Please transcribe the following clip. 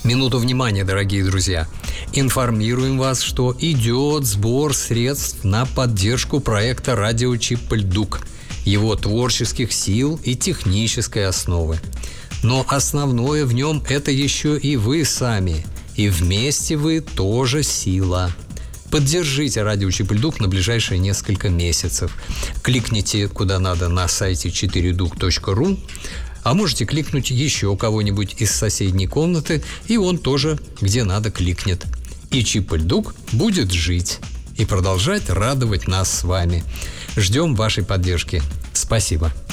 Минуту внимания, дорогие друзья. Информируем вас, что идет сбор средств на поддержку проекта «Радио Чип-Льдук», его творческих сил и технической основы. Но основное в нем – это еще и вы сами. И вместе вы тоже сила. Поддержите радио Чип-Льдук на ближайшие несколько месяцев. Кликните куда надо на сайте 4duк.ru, а можете кликнуть еще у кого-нибудь из соседней комнаты, и он тоже где надо кликнет. И Чип-Льдук будет жить и продолжать радовать нас с вами. Ждем вашей поддержки. Спасибо.